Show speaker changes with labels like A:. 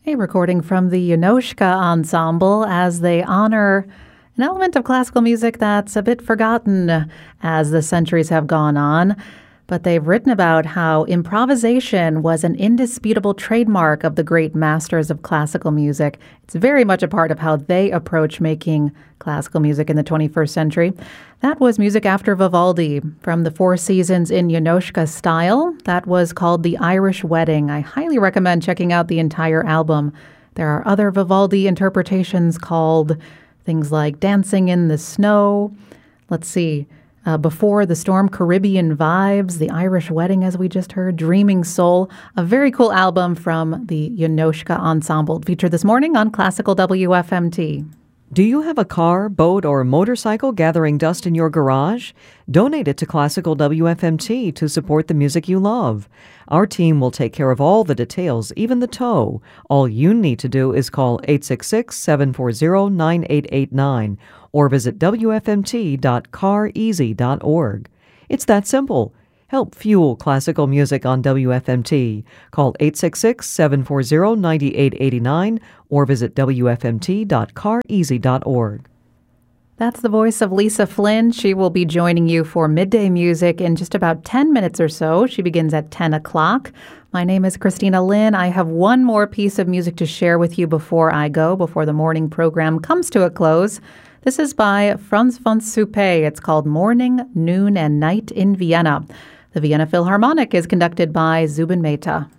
A: A recording from the Yonoshka Ensemble as they honor an element of classical music that's a bit forgotten as the centuries have gone on. But they've written about how improvisation was an indisputable trademark of the great masters of classical music. It's very much a part of how they approach making classical music in the 21st century. That was music after Vivaldi from the Four Seasons in Yonoshka style. That was called The Irish Wedding. I highly recommend checking out the entire album. There are other Vivaldi interpretations called things like Dancing in the Snow. Let's see. Before the Storm, Caribbean Vibes, The Irish Wedding, as we just heard, Dreaming Soul, a very cool album from the Yonoshka Ensemble, featured this morning on Classical WFMT.
B: Do you have a car, boat, or motorcycle gathering dust in your garage? Donate it to Classical WFMT to support the music you love. Our team will take care of all the details, even the tow. All you need to do is call 866-740-9889 or visit wfmt.careasy.org. It's that simple. Help fuel classical music on WFMT. Call 866-740-9889 or visit wfmt.careasy.org.
A: That's the voice of Lisa Flynn. She will be joining you for Midday Music in just about 10 minutes or so. She begins at 10 o'clock. My name is Christina Lynn. I have one more piece of music to share with you before I go, before the morning program comes to a close. This is by Franz von Suppé. It's called Morning, Noon, and Night in Vienna. The Vienna Philharmonic is conducted by Zubin Mehta.